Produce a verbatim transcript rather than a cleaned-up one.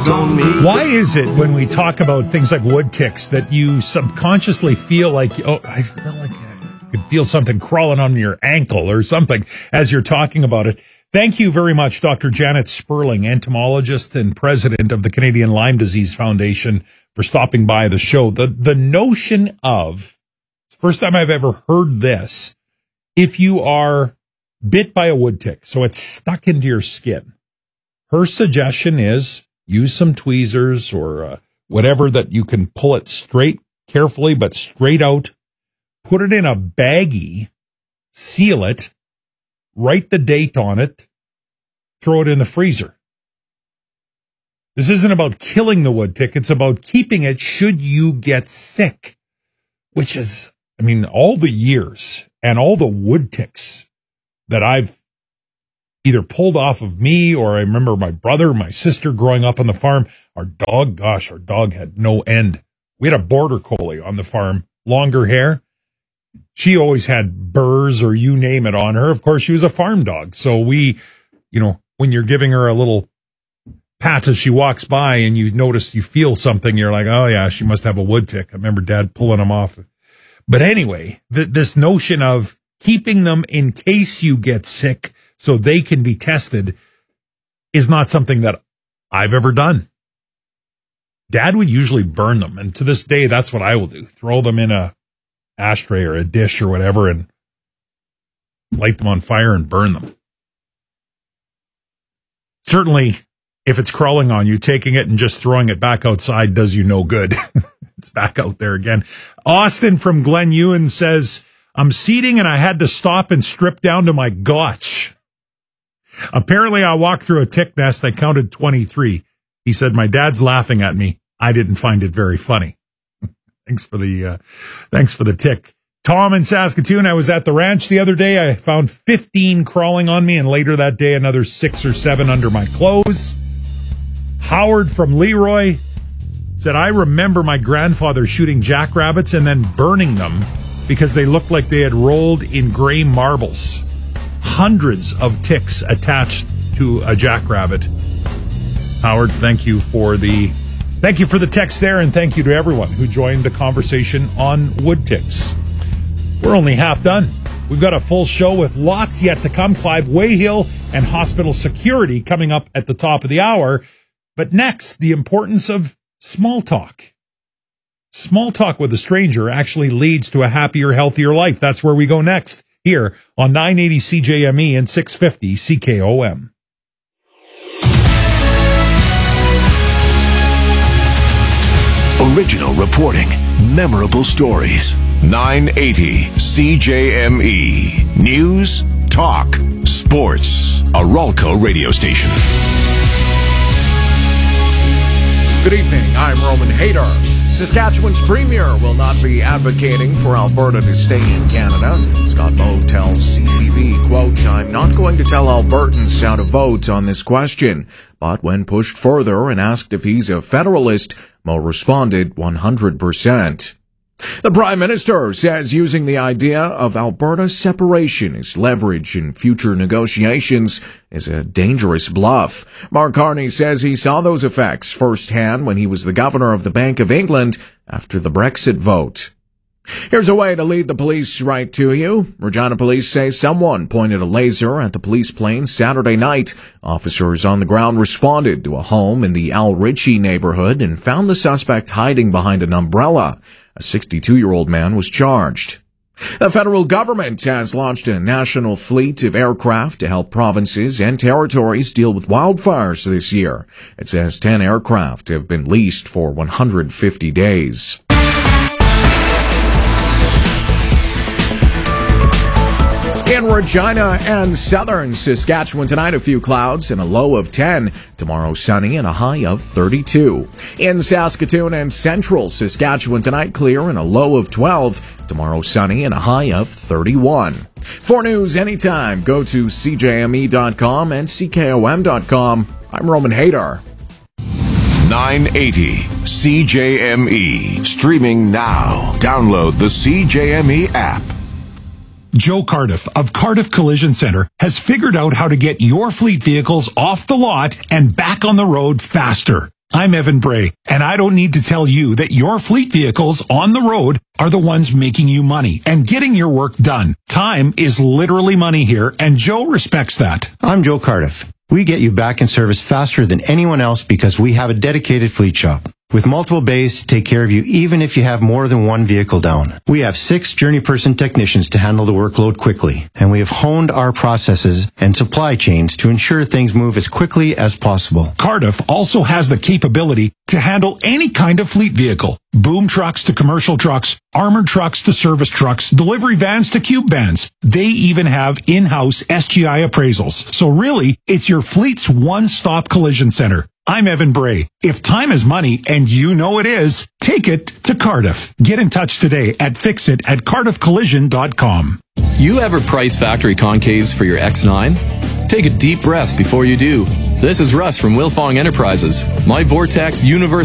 eyes on me. Why is it when we talk about things like wood ticks that you subconsciously feel like, oh, I feel like I could feel something crawling on your ankle or something as you're talking about it? Thank you very much, Doctor Janet Sperling, entomologist and president of the Canadian Lyme Disease Foundation, for stopping by the show. The, the notion of, first time I've ever heard this, if you are bit by a wood tick, so it's stuck into your skin, her suggestion is use some tweezers or uh, whatever that you can pull it straight, carefully, but straight out. Put it in a baggie, seal it, write the date on it, throw it in the freezer. This isn't about killing the wood tick. It's about keeping it should you get sick, which is, I mean, all the years and all the wood ticks that I've either pulled off of me, or I remember my brother, my sister growing up on the farm. Our dog, gosh, our dog had no end. We had a border collie on the farm, longer hair. She always had burrs or you name it on her. Of course, she was a farm dog. So we, you know, when you're giving her a little pat as she walks by and you notice you feel something, you're like, oh yeah, she must have a wood tick. I remember Dad pulling them off. But anyway, th- this notion of keeping them in case you get sick so they can be tested is not something that I've ever done. Dad would usually burn them, and to this day, that's what I will do. Throw them in a ashtray or a dish or whatever and light them on fire and burn them. Certainly, if it's crawling on you, taking it and just throwing it back outside does you no good. It's back out there again. Austin from Glen Ewan says, I'm seeding and I had to stop and strip down to my gotch. Apparently, I walked through a tick nest. I counted twenty-three. He said, my dad's laughing at me. I didn't find it very funny. Thanks for the, uh, thanks for the tick. Tom in Saskatoon, I was at the ranch the other day. I found fifteen crawling on me, and later that day, another six or seven under my clothes. Howard from Leroy said, I remember my grandfather shooting jackrabbits and then burning them because they looked like they had rolled in gray marbles. Hundreds of ticks attached to a jackrabbit. Howard, thank you for the thank you for the text there, and thank you to everyone who joined the conversation on wood ticks. We're only half done. We've got a full show with lots yet to come. Clive Wayhill and hospital security coming up at the top of the hour. But next, the importance of small talk. Small talk with a stranger actually leads to a happier, healthier life. That's where we go next, here on nine eighty C J M E and six fifty C K O M. Original reporting, memorable stories. nine eighty C J M E. News, talk, sports. A Ralco radio station. Good evening, I'm Roman Hayter. Saskatchewan's premier will not be advocating for Alberta to stay in Canada. Scott Moe tells C T V, quote, I'm not going to tell Albertans how to vote on this question. But when pushed further and asked if he's a federalist, Moe responded one hundred percent. The Prime Minister says using the idea of Alberta's separation as leverage in future negotiations is a dangerous bluff. Mark Carney says he saw those effects firsthand when he was the governor of the Bank of England after the Brexit vote. Here's a way to lead the police right to you. Regina police say someone pointed a laser at the police plane Saturday night. Officers on the ground responded to a home in the Al Ritchie neighborhood and found the suspect hiding behind an umbrella. A sixty-two-year-old man was charged. The federal government has launched a national fleet of aircraft to help provinces and territories deal with wildfires this year. It says ten aircraft have been leased for one hundred fifty days. In Regina and southern Saskatchewan tonight, a few clouds and a low of ten. Tomorrow, sunny and a high of thirty-two. In Saskatoon and central Saskatchewan tonight, clear and a low of twelve. Tomorrow, sunny and a high of thirty-one. For news anytime, go to C J M E dot com and C K O M dot com. I'm Roman Hayter. nine eighty C J M E. Streaming now. Download the C J M E app. Joe Cardiff of Cardiff Collision Center has figured out how to get your fleet vehicles off the lot and back on the road faster. I'm Evan Bray, and I don't need to tell you that your fleet vehicles on the road are the ones making you money and getting your work done. Time is literally money here, and Joe respects that. I'm Joe Cardiff. We get you back in service faster than anyone else because we have a dedicated fleet shop with multiple bays to take care of you even if you have more than one vehicle down. We have six Journey Person technicians to handle the workload quickly, and we have honed our processes and supply chains to ensure things move as quickly as possible. Cardiff also has the capability to handle any kind of fleet vehicle. Boom trucks to commercial trucks, armored trucks to service trucks, delivery vans to cube vans. They even have in-house S G I appraisals. So really, it's your fleet's one-stop collision center. I'm Evan Bray. If time is money, and you know it is, take it to Cardiff. Get in touch today at fixit at cardiff collision dot com. You ever price factory concaves for your X nine? Take a deep breath before you do. This is Russ from Wilfong Enterprises. My Vortex Universal